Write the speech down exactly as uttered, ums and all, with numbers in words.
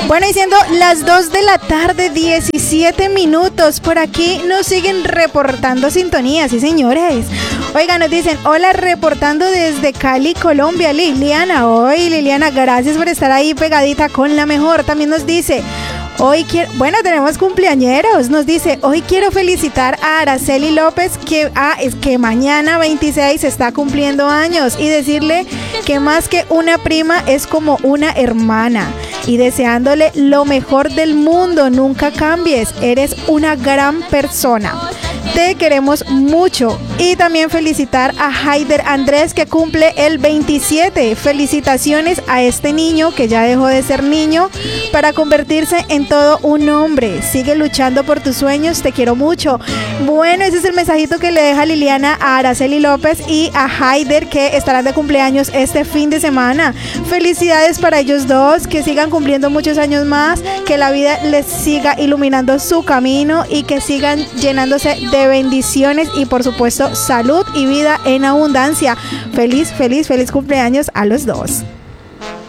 Bueno, y siendo las dos de la tarde, diecisiete minutos, por aquí nos siguen reportando sintonía, sí señores. Oiga, nos dicen, hola, reportando desde Cali, Colombia, Liliana. Hoy, Liliana, gracias por estar ahí pegadita con la mejor. También nos dice, hoy quiero, bueno, tenemos cumpleañeros. Nos dice, hoy quiero felicitar a Araceli López, que, ah, es que mañana veintiséis está cumpliendo años, y decirle que más que una prima es como una hermana. Y deseándole lo mejor del mundo, nunca cambies, eres una gran persona. Te queremos mucho. Y también felicitar a Haider Andrés, que cumple el veintisiete. Felicitaciones a este niño que ya dejó de ser niño para convertirse en todo un hombre. Sigue luchando por tus sueños, te quiero mucho. Bueno, ese es el mensajito que le deja Liliana a Araceli López y a Haider, que estarán de cumpleaños este fin de semana. Felicidades para ellos dos, que sigan cumpliendo muchos años más, que la vida les siga iluminando su camino y que sigan llenándose de bendiciones y por supuesto salud y vida en abundancia. Feliz, feliz, feliz cumpleaños a los dos.